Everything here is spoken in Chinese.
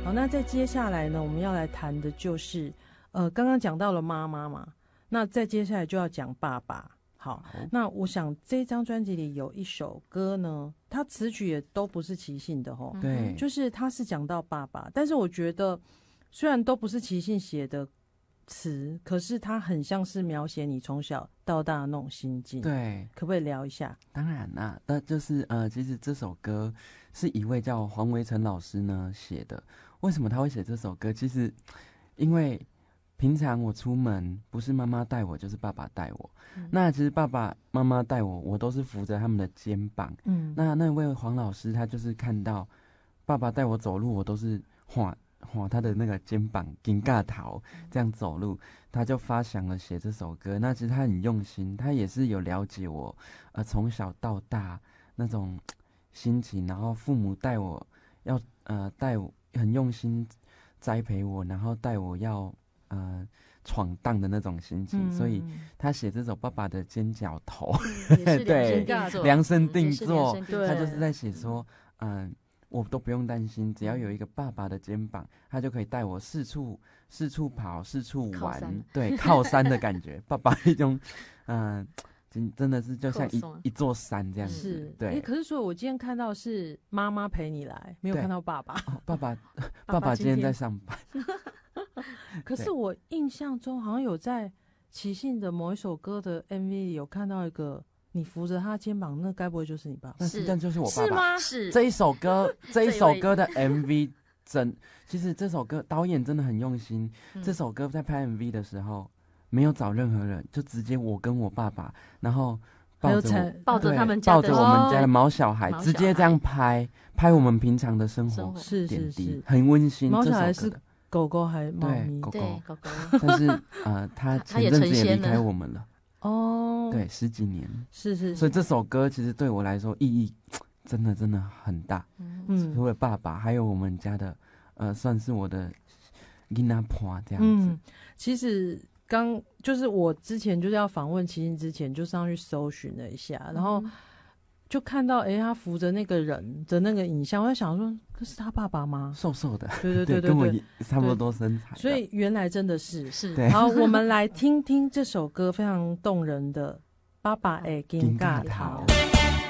好，那在接下来呢，我们要来谈的就是，刚刚讲到了妈妈嘛，那再接下来就要讲爸爸。好，那我想这张专辑里有一首歌呢，它词曲也都不是齐信的吼， 对， 就是他是讲到爸爸，但是我觉得虽然都不是齐信写的词，可是它很像是描写你从小到大的那种心境。 对， 可不可以聊一下？ 当然啦，那就是其实这首歌是一位叫黄维成老师呢写的。为什么他会写这首歌？其实因为平常我出门不是妈妈带我，就是爸爸带我。那其实爸爸妈妈带我，我都是扶着他们的肩膀。那位黄老师他就是看到爸爸带我走路，我都是晃他的那个肩膀，紧尬头这样走路，他就发想了写这首歌。那其实他很用心，他也是有了解我，从小到大那种心情，然后父母带我要带我很用心栽培我，然后带我要闯荡的那种心情，所以他写这首《爸爸的尖角头》对，量身定做，他就是在写说，我都不用担心，只要有一个爸爸的肩膀，他就可以带我四处跑，四处玩，对，靠山的感觉。爸爸一种，真的是就像一座山这样子。 是， 对。 可是所以我今天看到是妈妈陪你来，没有看到爸爸。 爸爸今天在上班。 可是我印象中好像有在齐信的某一首歌的 MV 里有看到一个你扶着他肩膀，那该不会就是你爸爸？ 那实际上就是我爸爸。 是吗？ 是这一首歌的 MV 其实这首歌导演真的很用心。这首歌在拍 MV 的时候没有找任何人，就直接我跟我爸爸，然后抱着他们家的抱着我们家的毛小孩，直接这样拍我们平常的生活点滴，很温馨。 毛小孩是狗狗还猫咪？ 对，狗狗。但是他前阵子也离开我们了。 哦， 对，10几年。 是。 所以这首歌其实对我来说意义真的很大。除了爸爸，还有我们家的算是我的囡仔伴这样子。 其实就是我之前就是要访问齐信之前，就上去搜寻了一下，然后就看到他扶着那个人的那个影像，我在想说，这是他爸爸吗？ 瘦瘦的， 对， 跟我差不多身材。 所以原来真的是。 对。 好，我们来听听这首歌非常动人的《爸爸的金嘎头》。